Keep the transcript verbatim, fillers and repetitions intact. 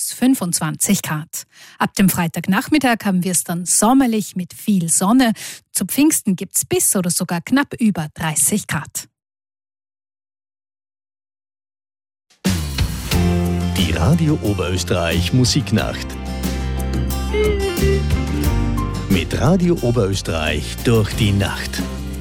bis fünfundzwanzig Grad. Ab dem Freitagnachmittag haben wir es dann sommerlich mit viel Sonne. Zu Pfingsten gibt's bis oder sogar knapp über dreißig Grad. Die Radio Oberösterreich Musiknacht. Mit Radio Oberösterreich durch die Nacht.